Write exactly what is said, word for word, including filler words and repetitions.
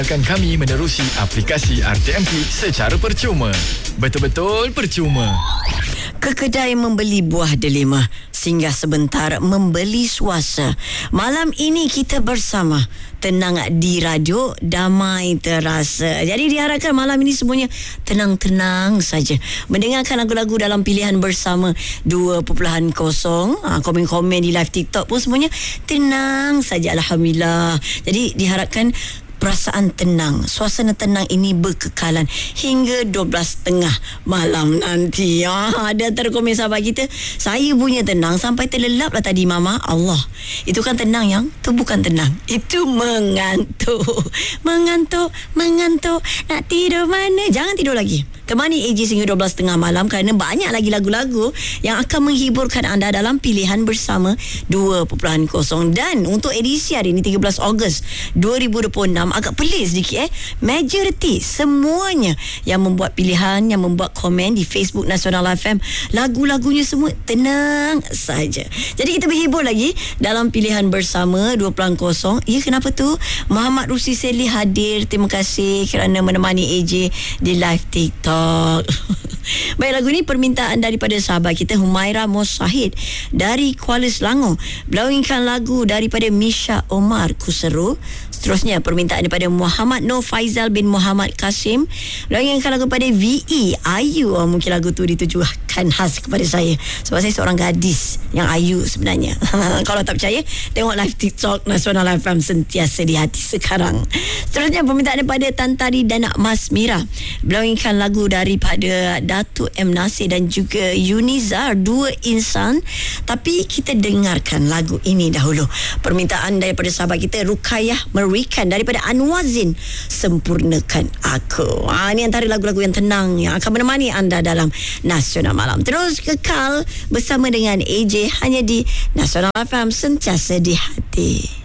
Akan kami menerusi aplikasi R T M P secara percuma. Betul-betul percuma. Ke kedai membeli buah delima, singgah sebentar membeli suasa. Malam ini kita bersama, tenang di radio, damai terasa. Jadi diharapkan malam ini semuanya tenang-tenang saja, mendengarkan lagu-lagu dalam pilihan bersama dua titik kosong. ha, Komen-komen di live TikTok pun semuanya tenang saja, Alhamdulillah. Jadi diharapkan perasaan tenang, suasana tenang ini berkekalan hingga dua belas tiga puluh malam nanti. Ah, ada terkomen sahabat kita, saya punya tenang sampai terlelap lah tadi Mama. Allah, itu kan tenang yang, tu bukan tenang, itu mengantuk. Mengantuk, mengantuk, nak tidur mana? Jangan tidur lagi. Temani A J hingga dua belas tiga puluh malam kerana banyak lagi lagu-lagu yang akan menghiburkan anda dalam pilihan bersama dua titik kosong. Dan untuk edisi hari ini tiga belas Ogos dua ribu dua puluh enam, agak pelik sedikit eh. Majoriti semuanya yang membuat pilihan, yang membuat komen di Facebook Nasional F M, lagu-lagunya semua tenang saja. Jadi kita berhibur lagi dalam pilihan bersama dua titik kosong. Ya, kenapa tu? Muhammad Rusli Seli hadir. Terima kasih kerana menemani A J di live TikTok. Baik, lagu ni permintaan daripada sahabat kita Humaira Mosahid dari Kuala Selangor. Beliau inginkan lagu daripada Misha Omar, Kuseru. Seterusnya permintaan daripada Muhammad Nur Faizal bin Muhammad Kasim. Beliau inginkan lagu daripada V E Ayu. Oh, mungkin lagu tu ditujukan khas kepada saya sebab saya seorang gadis yang ayu sebenarnya. Kalau tak percaya, tengok live TikTok Nasional F M sentiasa di hati sekarang. Seterusnya permintaan daripada Tantari Danak Mas Mira. Beliau inginkan lagu daripada Datuk M Nasir dan juga Yunizar, Dua Insan. Tapi kita dengarkan lagu ini dahulu. Permintaan daripada sahabat kita Rukayah Merikan daripada Anwazin, Sempurnakan Aku. Ha, ini antara lagu-lagu yang tenang yang akan menemani anda dalam Nasional Malam. Terus kekal bersama dengan A J hanya di Nasional F M, sentiasa di hati.